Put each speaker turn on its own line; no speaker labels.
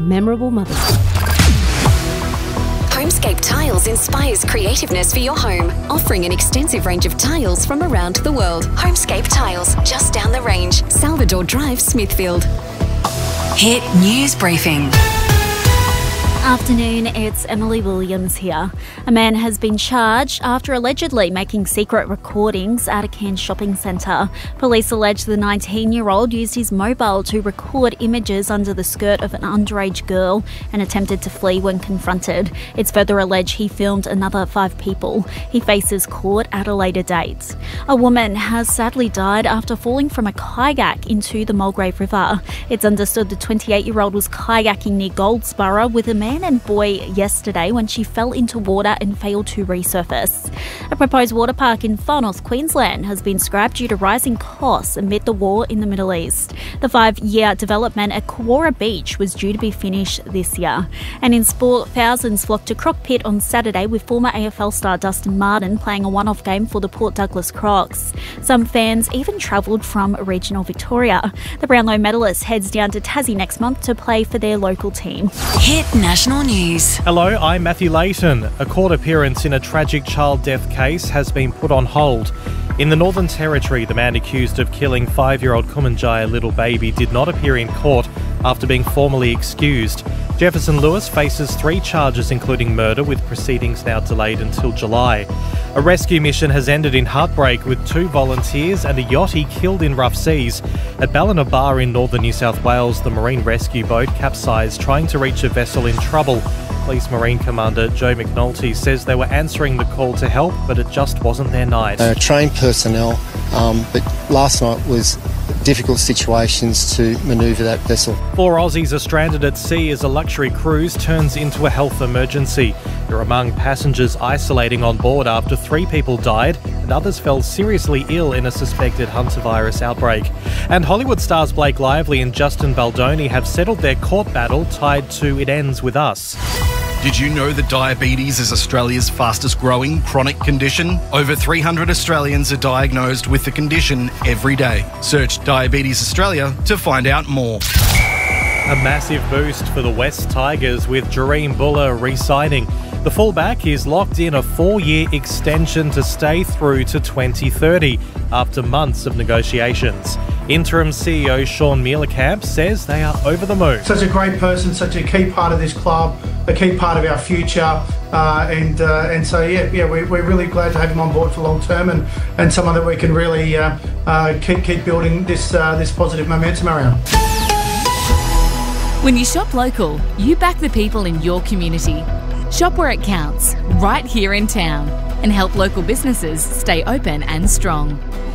memorable Mother's Day.
Homescape Tiles inspires creativeness for your home, offering an extensive range of tiles from around the world. Homescape Tiles, just down the range, Salvador Drive, Smithfield.
Hit News Briefing.
Afternoon, it's Emily Williams here. A man has been charged after allegedly making secret recordings at a Cairns shopping centre. Police allege the 19-year-old used his mobile to record images under the skirt of an underage girl and attempted to flee when confronted. It's further alleged he filmed another 5 people. He faces court at a later date. A woman has sadly died after falling from a kayak into the Mulgrave River. It's understood the 28-year-old was kayaking near Goldsborough with a man and boy yesterday when she fell into water and failed to resurface. A proposed water park in Far North Queensland has been scrapped due to rising costs amid the war in the Middle East. The 5-year development at Kawara Beach was due to be finished this year. And in sport, thousands flocked to Croc Pit on Saturday with former AFL star Dustin Martin playing a one-off game for the Port Douglas Crocs. Some fans even travelled from regional Victoria. The Brownlow medalist heads down to Tassie next month to play for their local team.
Hit National News.
Hello, I'm Matthew Layton. A court appearance in a tragic child death case has been put on hold. In the Northern Territory, the man accused of killing 5-year-old Kumanjaya little baby did not appear in court after being formally excused. Jefferson Lewis faces 3 charges including murder, with proceedings now delayed until July. A rescue mission has ended in heartbreak with 2 volunteers and a yachty killed in rough seas. At Ballina Bar in northern New South Wales, the marine rescue boat capsized trying to reach a vessel in trouble. Police Marine Commander Joe McNulty says they were answering the call to help, but it just wasn't their night.
Trained personnel, but last night was difficult situations to manoeuvre that vessel.
4 Aussies are stranded at sea as a luxury cruise turns into a health emergency. They're among passengers isolating on board after 3 people died and others fell seriously ill in a suspected hantavirus outbreak. And Hollywood stars Blake Lively and Justin Baldoni have settled their court battle tied to It Ends With Us.
Did you know that diabetes is Australia's fastest growing chronic condition? Over 300 Australians are diagnosed with the condition every day. Search Diabetes Australia to find out more.
A massive boost for the West Tigers with Jahream Bula re-signing. The fullback is locked in a 4-year extension to stay through to 2030 after months of negotiations. Interim CEO Sean Mielecamp says they are over the moon.
Such a great person, such a key part of this club, a key part of our future, and so we're really glad to have him on board for long term and someone that we can really keep building this positive momentum around.
When you shop local, you back the people in your community. Shop where it counts, right here in town, and help local businesses stay open and strong.